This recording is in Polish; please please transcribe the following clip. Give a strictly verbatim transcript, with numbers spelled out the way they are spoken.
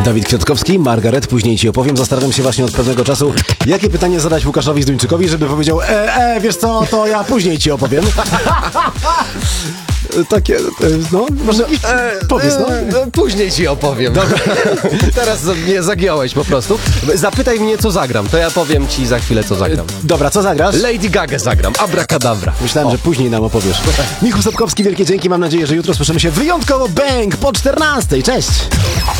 Dawid Kwiatkowski, Margaret, później ci opowiem. Zastanawiam się właśnie od pewnego czasu, jakie pytanie zadać Łukaszowi Zduńczykowi, żeby powiedział, e, e, wiesz co, to ja później ci opowiem. Takie, no, może e, powiedz, no. E, później ci opowiem. Dobra. Teraz mnie zagiąłeś po prostu. Zapytaj mnie, co zagram, to ja powiem ci za chwilę, co zagram. Dobra, co zagrasz? Lady Gaga zagram, abracadabra. Myślałem, O. że później nam opowiesz. Michał Sapkowski, wielkie dzięki, mam nadzieję, że jutro słyszymy się wyjątkowo bang po czternastej. Cześć!